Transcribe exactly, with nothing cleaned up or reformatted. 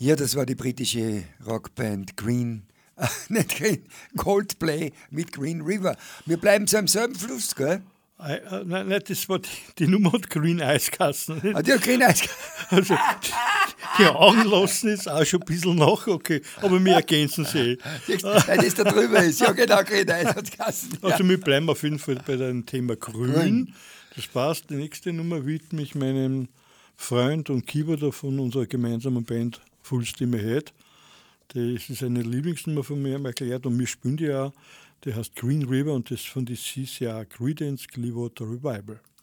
Ja, das war die britische Rockband Green, äh, nicht Green, Coldplay mit Green River. Wir bleiben so am selben Fluss, gell? Äh, äh, nein, nein, das war die, die Nummer hat Green Eiskasten. Ah, die hat Green Eiskasten. Also, die, die Augen lassen jetzt auch schon ein bisschen nach, okay, aber wir ergänzen sie. Weil das da drüber ist. Ja, genau, Green Eiskasten. Ja. Also wir bleiben auf jeden Fall bei dem Thema Grün. Grün. Das passt. Die nächste Nummer widme ich meinem Freund und Keyboarder von unserer gemeinsamen Band Full Steam Ahead. Das ist eine Lieblingsnummer von mir erklärt und wir spielen die auch. Der heißt Green River und das von die C C A Creedence Clearwater Revival.